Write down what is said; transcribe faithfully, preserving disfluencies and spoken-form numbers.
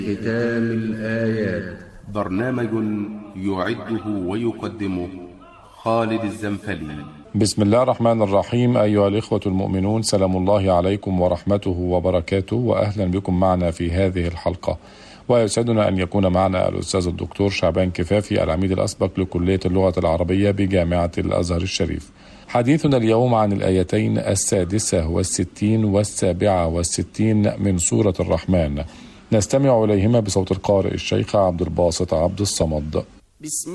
ختام الآيات. برنامج يعده ويقدمه خالد الزنفلي. بسم الله الرحمن الرحيم. أيها الإخوة المؤمنون، سلام الله عليكم ورحمته وبركاته، وأهلا بكم معنا في هذه الحلقة. ويسعدنا أن يكون معنا الأستاذ الدكتور شعبان كفافي، العميد الأسبق لكلية اللغة العربية بجامعة الأزهر الشريف. حديثنا اليوم عن الآيتين السادسة والستين والسابعة والستين من سورة الرحمن، نستمع إليهما بصوت القارئ الشيخ عبد الباسط عبد الصمد. بسم